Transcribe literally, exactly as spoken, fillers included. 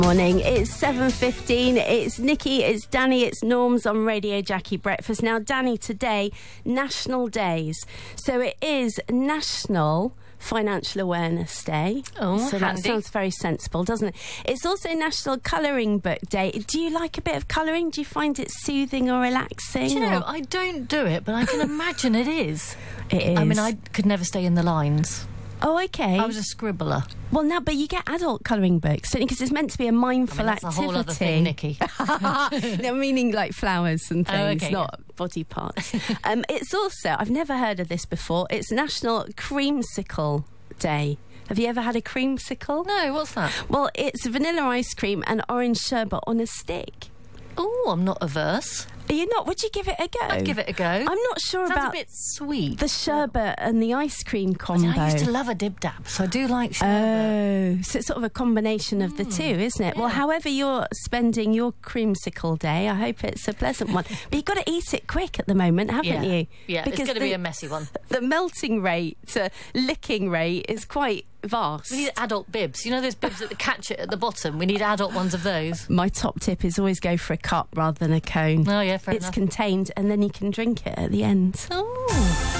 Morning, it's seven fifteen, it's Nikki, it's Danny, it's Norms on Radio Jackie Breakfast. Now, Danny, today, National Days. So it is National Financial Awareness Day. Oh, so handy. that sounds very sensible, doesn't it? It's also National Colouring Book Day. Do you like a bit of colouring? Do you find it soothing or relaxing? Do you know, or- I don't do it, but I can imagine it is. It is. I mean, I could never stay in the lines. Oh, okay. I was a scribbler. Well, now, but you get adult colouring books, don't you? Because it's meant to be a mindful I mean, that's activity. a whole other thing, Nikki. No, meaning like flowers and Oh, things, okay, not body parts. um, it's also, I've never heard of this before, it's National Creamsicle Day. Have you ever had a creamsicle? No, what's that? Well, it's vanilla ice cream and orange sherbet on a stick. Oh, I'm not averse. Are you not? Would you give it a go? I'd give it a go. I'm not sure Sounds about a bit sweet. the sherbet and the ice cream I, combo. mean, I used to love a dib dab, so I do like sherbet. Oh, so it's sort of a combination of the two, isn't it? yeah. Well, however you're spending your creamsicle day, I hope it's a pleasant one. But you've got to eat it quick at the moment, haven't yeah. you? Yeah, Because it's going to be the- a messy one. The melting rate to licking rate is quite vast. We need adult bibs. You know those bibs that catch it at the bottom? We need adult ones of those. My top tip is always go for a cup rather than a cone. Oh, yeah, fair It's enough. contained and then you can drink it at the end. Oh.